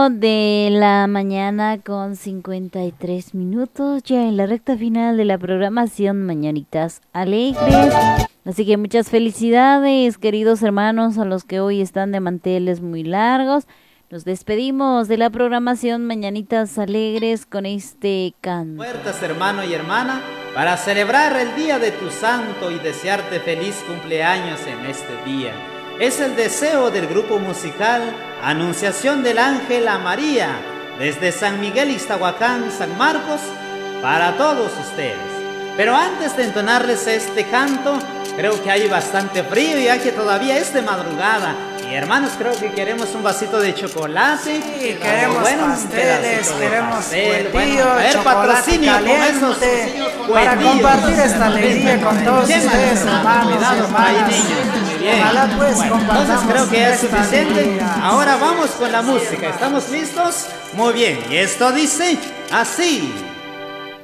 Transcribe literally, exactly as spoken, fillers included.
ocho de la mañana con cincuenta y tres minutos, ya en la recta final de la programación Mañanitas Alegres. Así que muchas felicidades, queridos hermanos, a los que hoy están de manteles muy largos. Nos despedimos de la programación Mañanitas Alegres con este canto. Puertas, hermano y hermana, para celebrar el día de tu santo y desearte feliz cumpleaños en este día. Es el deseo del grupo musical Anunciación del Ángel a María, desde San Miguel Ixtahuacán, San Marcos, para todos ustedes. Pero antes de entonarles este canto, creo que hay bastante frío, ya que todavía es de madrugada. Y hermanos, creo que queremos un vasito de chocolate. Sí, queremos bueno, pasteles, queremos pastel, cuetillo, bueno, a ver, chocolate patrocinio con esos caliente, para cuetillos. compartir esta alegría con todos Qué ustedes, maravilla. hermanos y Cuidado, hermanas. ahí, niños. Muy bien. Ojalá pues Bueno, compartamos entonces creo que ya es esta suficiente. alegría. Ahora vamos con la música. ¿Estamos listos? Muy bien. Y esto dice así.